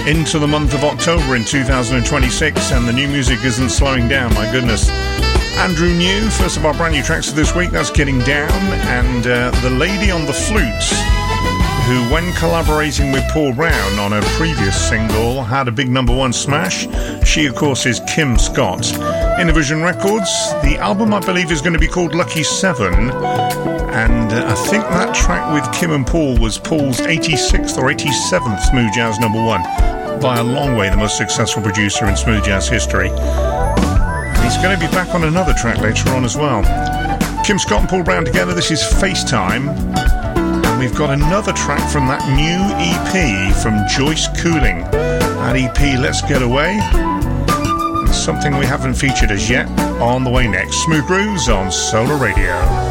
into the month of October in 2026, and the new music isn't slowing down, my goodness. Andrew New, first of our brand new tracks of this week, that's Getting Down, and The Lady on the Flute, who, when collaborating with Paul Brown on her previous single, had a big #1 smash. She, of course, is Kim Scott. Innovision Records, the album, I believe, is going to be called Lucky 7, and I think that track with Kim and Paul was Paul's 86th or 87th Smooth Jazz #1, by a long way the most successful producer in smooth jazz history. And he's going to be back on another track later on as well. Kim Scott and Paul Brown together, this is FaceTime. We've got another track from that new EP from Joyce Cooling. That EP, Let's Get Away. And something we haven't featured as yet, on the way next. Smooth Grooves on Solar Radio.